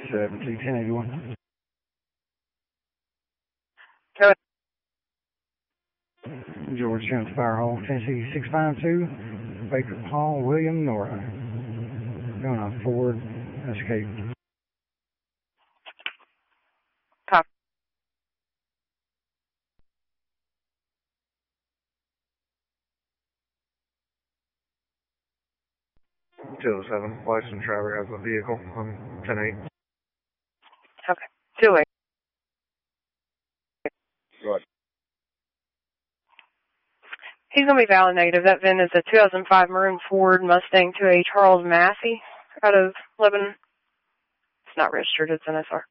270, 1081. Go ahead. George Jones Fire Hall, Tennessee 652, Baker Hall, William, Nora. Going on Ford, escape. Copy. Two 07, licensed driver has a vehicle on 10-8. Okay. 2-8. Go ahead. He's going to be valid negative. That VIN is a 2005 Maroon Ford Mustang 2A Charles Massey out of Lebanon. It's not registered. It's an SR.